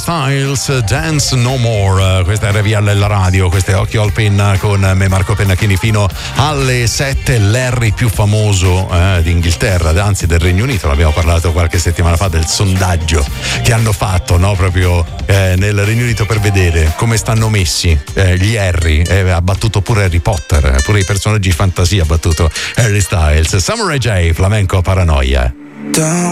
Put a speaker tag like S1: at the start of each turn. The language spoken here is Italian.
S1: Styles, Dance No More. Questa è RVL la radio, questo è Occhio al Penna con me Marco Pennacchini fino alle 7. Larry più famoso d'Inghilterra, anzi del Regno Unito, l'abbiamo parlato qualche settimana fa del sondaggio che hanno fatto, no? Proprio nel Regno Unito per vedere come stanno messi gli Harry. Ha battuto pure Harry Potter, pure i personaggi fantasia ha battuto Harry Styles. Samurai J, Flamenco Paranoia.